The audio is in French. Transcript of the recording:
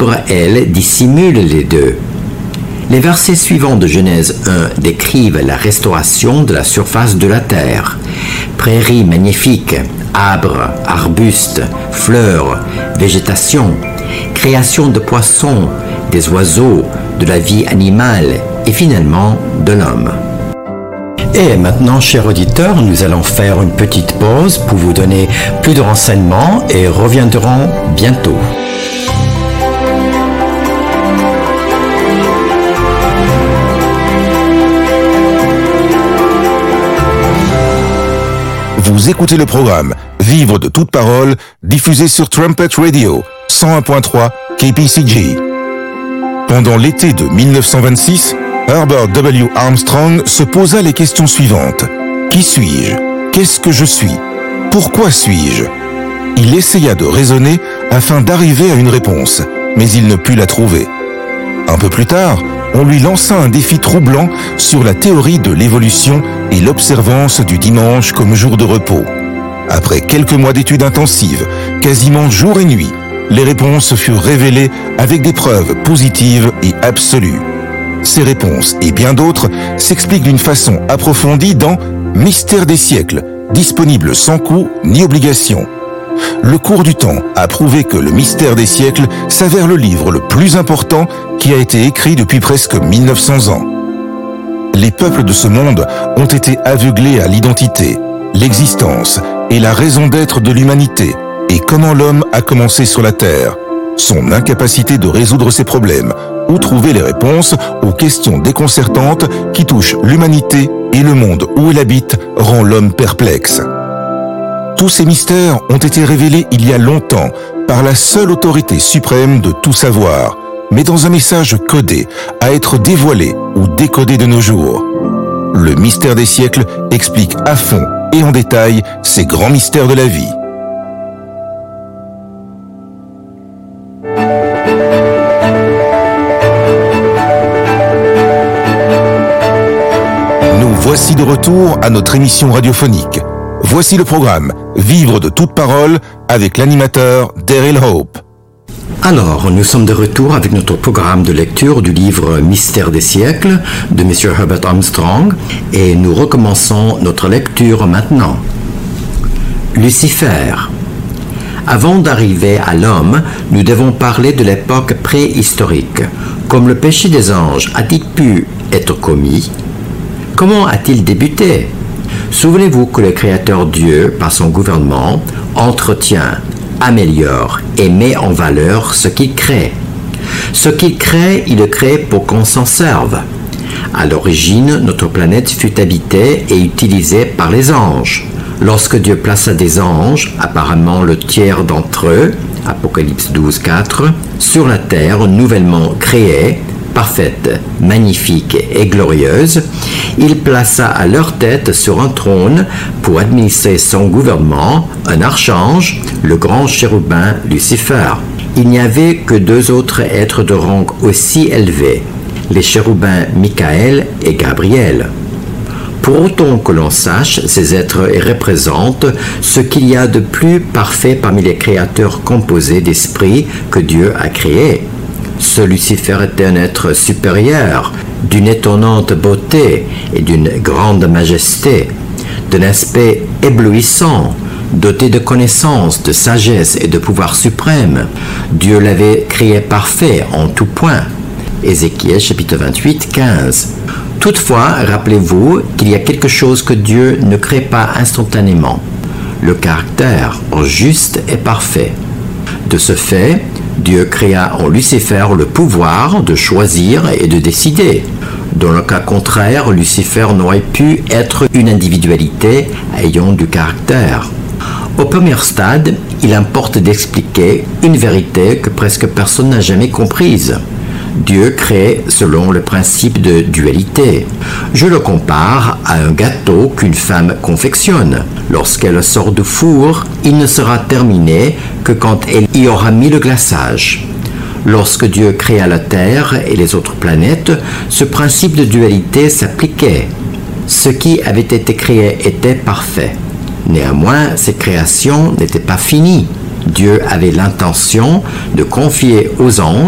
ténèbres, elles, dissimulent les deux. Les versets suivants de Genèse 1 décrivent la restauration de la surface de la terre. Prairies magnifiques, arbres, arbustes, fleurs, végétation, création de poissons, des oiseaux, de la vie animale et finalement de l'homme. Et maintenant, chers auditeurs, nous allons faire une petite pause pour vous donner plus de renseignements et reviendrons bientôt. Vous écoutez le programme Vivre de toute parole, diffusé sur Trumpet Radio 101.3 KPCG. Pendant l'été de 1926, Herbert W. Armstrong se posa les questions suivantes. Qui suis-je? Qu'est-ce que je suis? Pourquoi suis-je? Il essaya de raisonner afin d'arriver à une réponse, mais il ne put la trouver. Un peu plus tard, on lui lança un défi troublant sur la théorie de l'évolution et l'observance du dimanche comme jour de repos. Après quelques mois d'études intensives, quasiment jour et nuit, les réponses furent révélées avec des preuves positives et absolues. Ces réponses et bien d'autres s'expliquent d'une façon approfondie dans Mystère des siècles, disponible sans coût ni obligation. Le cours du temps a prouvé que le Mystère des siècles s'avère le livre le plus important qui a été écrit depuis presque 1900 ans. Les peuples de ce monde ont été aveuglés à l'identité, l'existence et la raison d'être de l'humanité et comment l'homme a commencé sur la Terre, son incapacité de résoudre ses problèmes ou trouver les réponses aux questions déconcertantes qui touchent l'humanité et le monde où il habite rend l'homme perplexe. Tous ces mystères ont été révélés il y a longtemps par la seule autorité suprême de tout savoir, mais dans un message codé à être dévoilé ou décodé de nos jours. Le Mystère des siècles explique à fond et en détail ces grands mystères de la vie. Nous voici de retour à notre émission radiophonique. Voici le programme Vivre de toute parole avec l'animateur Daryl Hope. Alors, nous sommes de retour avec notre programme de lecture du livre Mystère des siècles de M. Herbert Armstrong et nous recommençons notre lecture maintenant. Lucifer. Avant d'arriver à l'homme, nous devons parler de l'époque préhistorique. Comme le péché des anges a-t-il pu être commis? Comment a-t-il débuté? Souvenez-vous que le Créateur Dieu, par son gouvernement, entretient, améliore et met en valeur ce qu'il crée. Ce qu'il crée, il le crée pour qu'on s'en serve. À l'origine, notre planète fut habitée et utilisée par les anges. Lorsque Dieu plaça des anges, apparemment le tiers d'entre eux, Apocalypse 12:4, sur la terre nouvellement créée, parfaite, magnifique et glorieuse, il plaça à leur tête sur un trône pour administrer son gouvernement un archange, le grand chérubin Lucifer. Il n'y avait que deux autres êtres de rang aussi élevé, les chérubins Michael et Gabriel. Pour autant que l'on sache, ces êtres représentent ce qu'il y a de plus parfait parmi les créateurs composés d'esprit que Dieu a créés. Ce Lucifer était un être supérieur, d'une étonnante beauté et d'une grande majesté, d'un aspect éblouissant, doté de connaissances, de sagesse et de pouvoir suprême. Dieu l'avait créé parfait en tout point. Ézéchiel chapitre 28, 15. Toutefois, rappelez-vous qu'il y a quelque chose que Dieu ne crée pas instantanément, le caractère juste et parfait. De ce fait, Dieu créa en Lucifer le pouvoir de choisir et de décider. Dans le cas contraire, Lucifer n'aurait pu être une individualité ayant du caractère. Au premier stade, il importe d'expliquer une vérité que presque personne n'a jamais comprise. Dieu crée selon le principe de dualité. Je le compare à un gâteau qu'une femme confectionne. Lorsqu'elle sort du four, il ne sera terminé que quand elle y aura mis le glaçage. Lorsque Dieu créa la Terre et les autres planètes, ce principe de dualité s'appliquait. Ce qui avait été créé était parfait. Néanmoins, cette création n'était pas finie. Dieu avait l'intention de confier aux anges